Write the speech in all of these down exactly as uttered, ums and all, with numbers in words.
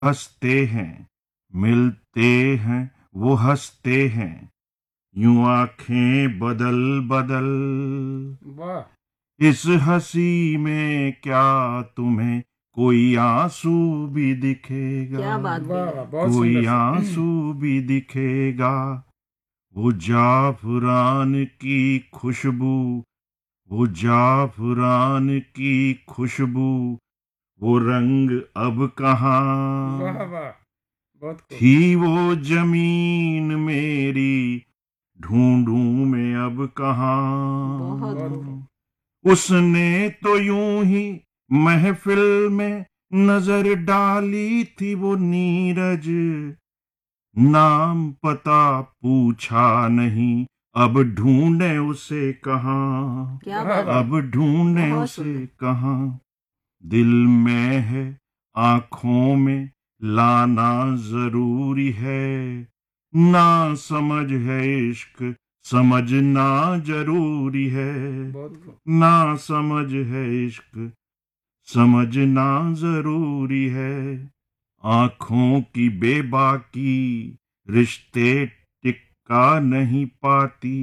हंसते हैं, मिलते हैं वो हंसते हैं, यूं आंखें बदल बदल। वाह। इस हंसी में क्या तुम्हें कोई आंसू भी दिखेगा? क्या बात वाह है। वाह, बहुत कोई सुंदर। आंसू भी दिखेगा। वो जाफरान की खुशबू, वो जाफरान की खुशबू, वो रंग अब कहाँ? वाह वाह, बहुत खूब। थी वो जमीन मेरी, ढूंढूं मैं अब कहाँ? बहुत बहुत खूब। खूब। उसने तो यूं ही महफिल में नजर डाली थी, वो नीरज नाम पता पूछा नहीं, अब ढूंढे उसे कहाँ? क्या वाह बात वाह। है। अब ढूंढे बहुत उसे सुंदर। कहाँ? दिल में है, आंखों में लाना जरूरी है, ना समझ है इश्क समझना जरूरी है, बहुत खूब। ना समझ है इश्क समझना जरूरी है। आंखों की बेबाकी रिश्ते टिका नहीं पाती,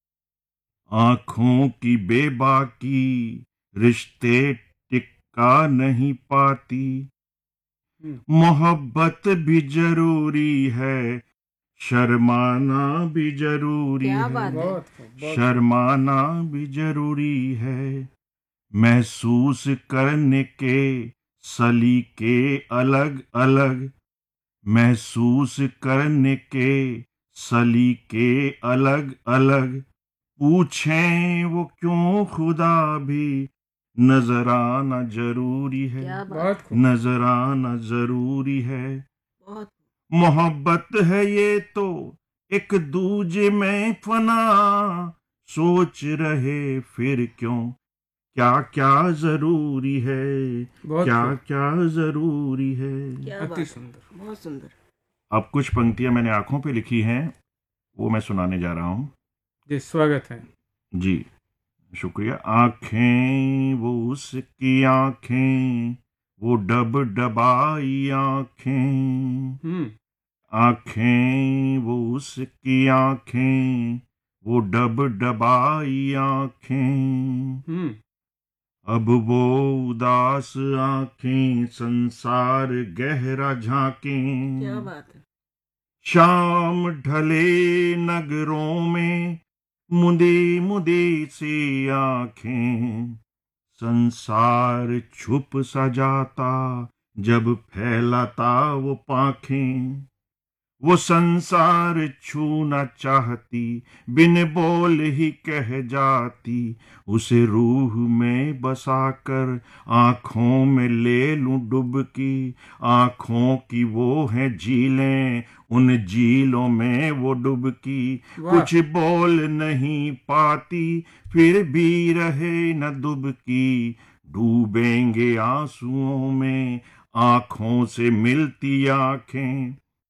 आंखों की बेबाकी रिश्ते टिका नहीं पाती। हम्म। मोहब्बत भी जरूरी है, शर्माना भी जरूरी क्या है, बात है। बहुत खूब, बहुत खूब। शर्माना भी जरूरी है। महसूस करने के सलीके अलग अलग, महसूस करने के सलीके अलग अलग, पूछें वो क्यों खुदा भी नजर आना जरूरी है, क्या बात बहुत है। खूब। नजर आना जरूरी है। बहुत मोहब्बत है ये तो एक दूजे में फना, सोच रहे फिर क्यों क्या क्या जरूरी है, बहुत क्या खूब। क्या जरूरी है। क्या अति बात है। सुंदर। बहुत सुंदर। अब कुछ पंक्तियां मैंने आंखों पे लिखी हैं, वो मैं सुनाने जा रहा हूँ। जी, स्वागत है। जी, शुक्रिया। आंखें वो उसकी आंखें, वो डब डबाई आंखें, हम्म। आंखें वो उसकी आंखें, वो डब डबाई आंखें। हम्म। अब वो उदास आंखें संसार गहरा झांकें, क्या बात है। शाम ढले नगरों में मुदी मुदी सी आंखें, संसार छुप सा जाता जब फैलाता वो पाखें। वो संसार छूना चाहती, बिन बोल ही कह जाती, उसे रूह में बसाकर आंखों में ले लूं डुबकी। आंखों की वो है झीलें, उन झीलों में वो डुबकी। वाह। कुछ बोल नहीं पाती, फिर भी रहे न डुबकी। डूबेंगे आंसुओं में आंखों से मिलती आंखें,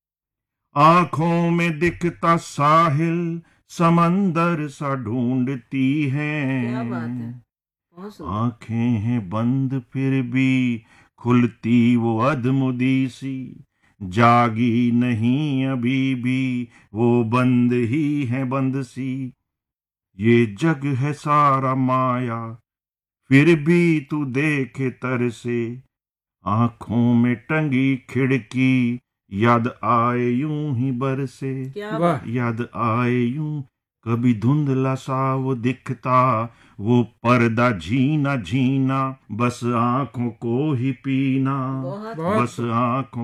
आंखों में दिखता साहिल समंदर सा ढूंढती क्या बात है। हैं। बहुत सुंदर। आंखें हैं बंद फिर भी खुलती वो अधमुदी सी, जागी नहीं अभी भी वो बंद ही है बंद सी। ये जग है सारा माया, फिर भी तू देखे तरसे, आंखों में टंगी खिड़की याद आए यूं ही बरसे। क्या वाह। बात है। याद आए यूं कभी धुंधला सा वो दिखता, वो पर्दा झीना झीना बस आंखों को ही पीना, बहुत बहुत बस खूब। आंखों